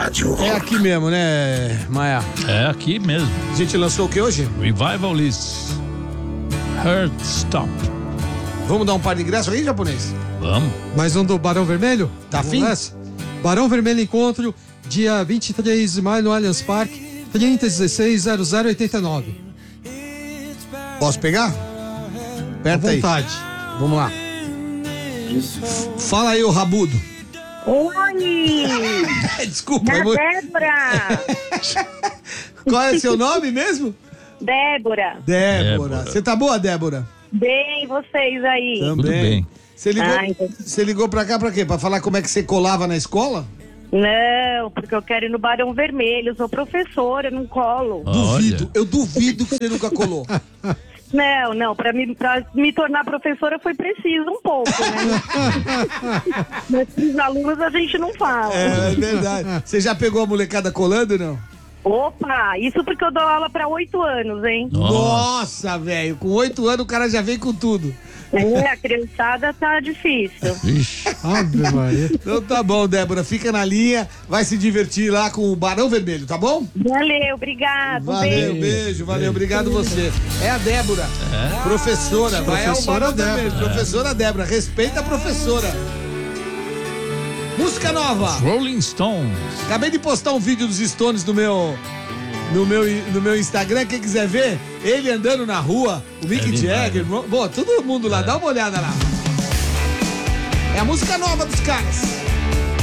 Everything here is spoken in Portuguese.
Rádio Rock. É aqui mesmo, né, Maia? É aqui mesmo. A gente lançou o que hoje? Revivalist. Heartstop. Vamos dar um par de ingressos aí, japonês? Vamos. Mais um do Barão Vermelho? Tá Vamos afim? nessa? Barão Vermelho Encontro, dia 23 de maio no Allianz Parque, 3016-0089. Posso pegar? Aperta À aí. vontade. Vamos lá. Fala aí, ô rabudo. Oi! Desculpa, Da amor. Débora! Qual é seu nome mesmo? Débora! Débora. Você tá boa, Débora? Bem, vocês aí? Também. Tudo bem. Então. Você ligou pra cá pra quê? Pra falar como é que você colava na escola? Não, porque eu quero ir no Barão Vermelho, eu sou professora, não colo. Duvido, eu duvido que você nunca colou. Não, pra me tornar professora foi preciso um pouco, né? Mas pros alunos a gente não fala. É verdade. Você já pegou a molecada colando, não? Opa, isso porque eu dou aula pra 8 anos, hein? Nossa, velho, com 8 anos o cara já vem com tudo. A criançada tá difícil. Ixi. Ave Maria. Então tá bom, Débora, fica na linha, vai se divertir lá com o Barão Vermelho, tá bom? Valeu, obrigado. Valeu, beijo, valeu, obrigado você. É a Débora, professora, vai ao Professora Barão Débora. Vermelho, professora Débora, respeita a professora. Música nova. Rolling Stones. Acabei de postar um vídeo dos Stones no meu Instagram, quem quiser ver, ele andando na rua, o Mick Jagger, bom, todo mundo lá, dá uma olhada lá. É a música nova dos caras.